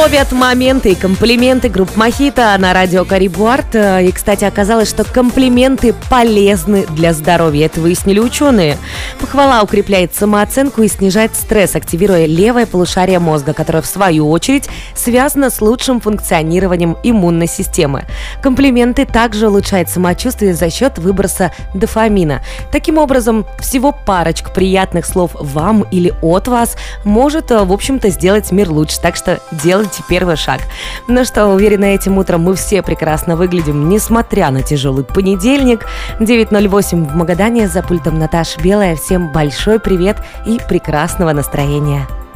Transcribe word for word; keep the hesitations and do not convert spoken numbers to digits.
Ловят моменты и комплименты групп Мохито на радио Карибу Арт. И, кстати, оказалось, что комплименты полезны для здоровья. Это выяснили ученые. Похвала укрепляет самооценку и снижает стресс, активируя левое полушарие мозга, которое, в свою очередь, связано с лучшим функционированием иммунной системы. Комплименты также улучшают самочувствие за счет выброса дофамина. Таким образом, всего парочка приятных слов вам или от вас может, в общем-то, сделать мир лучше. Так что делайте первый шаг. Ну что, уверена, этим утром мы все прекрасно выглядим, несмотря на тяжелый понедельник. девять ноль восемь в Магадане, за пультом Наташа Белая. Всем большой привет и прекрасного настроения.